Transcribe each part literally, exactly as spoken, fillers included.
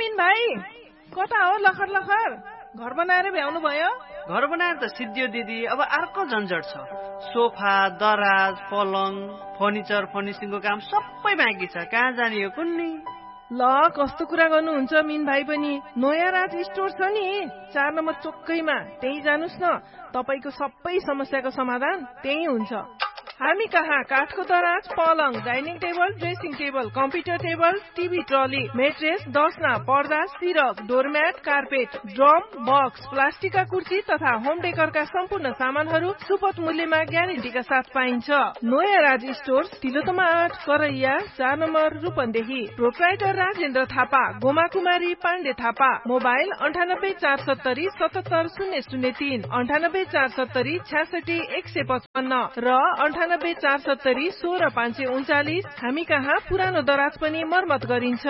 Mean भाइ, कता हो लखर लखर? घर बनाएर भ्याउनु भयो? घर बनाएर त सिद्धियो दिदी, अब अर्को झन्झट छ। सोफा, दराज, पलङ, फर्निचर, फर्निसिङको काम सबै बाँकी छ। कहाँ जाने हो कुन्नी? ल कस्तो कुरा गर्नुहुन्छ मिन भाइ पनि। नयाँ राज स्टोर छ नि, चार नम्बर चोकैमा, त्यही जानुस् न। तपाईको सबै समस्याको समाधान त्यही हुन्छ। हामी कहाँ काठको दराज, पलङ, dining table, dressing table, computer table, TV trolley, mattress, दसना, पर्दा, सिरक, डोरम्याट, कार्पेट, ड्रम, बक्स, प्लास्टिकका कुर्सी तथा होम डेकोरका सम्पूर्ण सामानहरू सुपथ मूल्यमा ग्यारेन्टीका साथ पाइन्छ। नयाँ राज स्टोर, तिलोतमा आठ, करैया, चार नम्बर रूपन्देही। प्रोप्राइटर राजेन्द्र थापा, गोमा कुमारी पाण्डे थापा। मोबाइल अन्ठानब्बे चार सत्तरी सतहत्तर शून्य शून्य तीन, अन्ठानब्बे चार सत्तरी छ्यासठी एक सय पचपन्न र अन्ठानब्बे चार सत्तरी सोह्र पाँच सय उन्चालिस। हामी कहाँ पुरानो दराज पनि मर्मत गरिन्छ।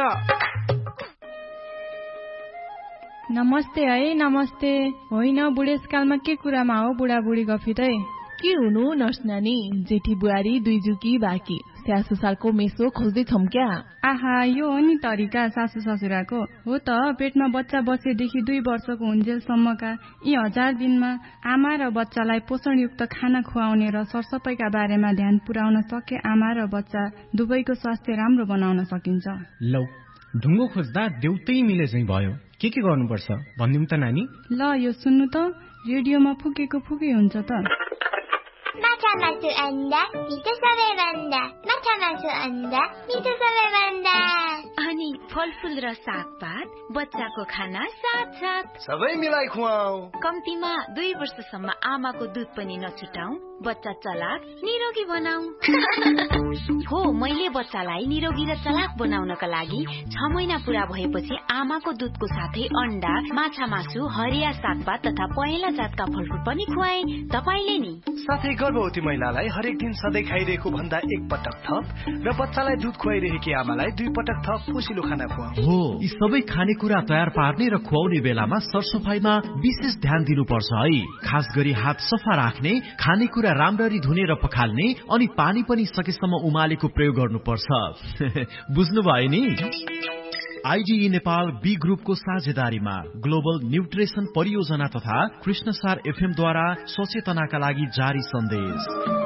नमस्ते है, नमस्ते। होइन बुढेसकालमा के कुरामा हो बुढाबुढी गफितै? के हुनु नर्स नानी, जेठी बुहारी दुई जुकी बाँकी, स्यासु सालको मेसो खोज्दै छौं क्या? आहा, यो हो नि तरिका सासु ससुराको। हो त, पेटमा बच्चा बसेदेखि दुई वर्षको हुन्जेलसम्मका यी हजार दिनमा आमा र बच्चालाई पोषणयुक्त खाना खुवाउने र सरसफाइका बारेमा ध्यान पुर्याउन सके आमा र बच्चा दुवैको स्वास्थ्य राम्रो बनाउन सकिन्छ। लौ, ढुङ्गो खोज्दा देउतै मिले चाहिँ भयो। के के गर्नुपर्छ भनिदिउँ त नानी? ल यो सुन्नु त, रेडियोमा फुकेको फुकै हुन्छ त। माछा मासु अन्डा मिठो सबैभन्दा, माछा मासु अन्डा मिठो सबैभन्दा। अनि फलफुल र सागपात, बच्चाको खाना साथ साथ सबै मिलाई खुवाऊ। कम्तीमा दुई वर्षसम्म आमाको दुध पनि नछुटाऊ, बच्चा चलाक निरोगी बनाऊ। हो, मैले बच्चालाई निरोगी र चलाक बनाउनका लागि छ महिना पूरा भएपछि आमाको दुधको साथै अन्डा, माछा मासु, हरिया सागपात तथा पहेँला जातका फलफुल पनि खुवाए। तपाईले नि साथै गर्भवती महिलालाई हरेक दिन सधैँ खाइरहेको भन्दा एक पटक थप र बच्चालाई दुध खुवाइरहेकी आमालाई दुई पटक थप पोसिलो खाना खुवाऊ। हो, यी सबै खानेकुरा तयार पार्ने र खुवाउने बेलामा सरसफाइमा विशेष ध्यान दिनुपर्छ है। खास गरी हात सफा राख्ने, खानेकुरा राम्ररी धुने र पखाल्ने, अनि पानी पनि सकेसम्म उमालेको प्रयोग गर्नुपर्छ। बुझ्नुभयो नि? आइजीई नेपाल बी ग्रुपको साझेदारीमा ग्लोबल न्युट्रिसन परियोजना तथा कृष्णसार एफएम द्वारा सचेतनाका लागि जारी सन्देश।